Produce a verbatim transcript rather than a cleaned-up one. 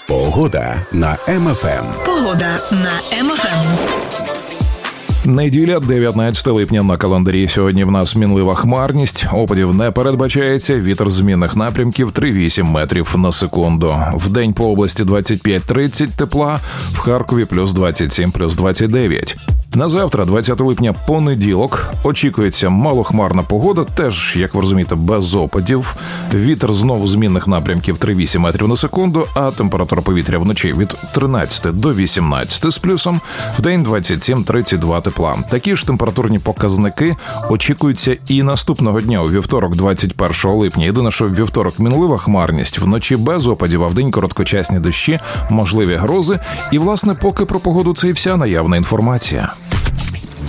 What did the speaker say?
Погода на Ем Еф Ем. Погода на Ем Еф Ем. Неділя, дев'ятнадцяте липня на календарі. Сьогодні в нас мінлива хмарність, опадів не передбачається, вітер змінних напрямків три-вісім метрів на секунду. Вдень по області двадцять п'ять тридцять тепла, в Харкові плюс двадцять сім, плюс двадцять дев'ять. На завтра, двадцятого липня, понеділок, очікується малохмарна погода, теж, як ви розумієте, без опадів. Вітер знову змінних напрямків три-вісім метрів на секунду, а температура повітря вночі від тринадцяти до вісімнадцяти з плюсом, вдень двадцять сім тридцять два тепла. Такі ж температурні показники очікуються і наступного дня, у вівторок, двадцять першого липня. Єдине, що в вівторок мінлива хмарність, вночі без опадів, а вдень короткочасні дощі, можливі грози. І, власне, поки про погоду це і вся наявна інформація.